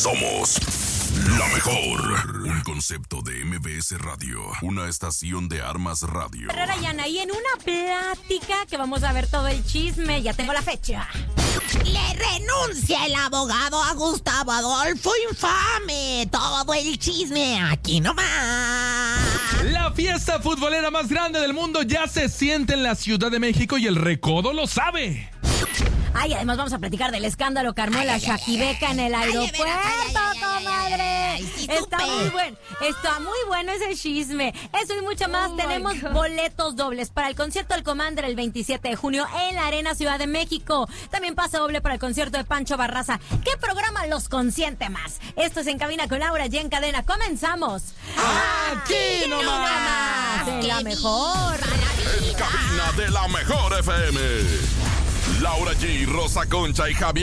Somos la mejor. Un concepto de MBS Radio. Una estación de Armas Radio. Herrera y Anaí en una plática que vamos a ver todo el chisme. Ya tengo la fecha. Le renuncia el abogado a Gustavo Adolfo Infame. Todo el chisme aquí nomás. La fiesta futbolera más grande del mundo ya se siente en la Ciudad de México y el Recodo lo sabe. Ay, además vamos a platicar del escándalo que armó la Shakibeca en el aeropuerto, comadre. Está muy bueno ese chisme. Eso y mucho más. Tenemos boletos dobles para el concierto del Commander el 27 de junio en la Arena Ciudad de México. También pase doble para el concierto de Pancho Barraza. ¿Qué programa los consiente más? Esto es En Cabina con Laura y En Cadena. ¡Comenzamos! ¡Aquí nomás! De la mejor. En Cabina de la Mejor FM. Laura G, Rosa Concha y Javier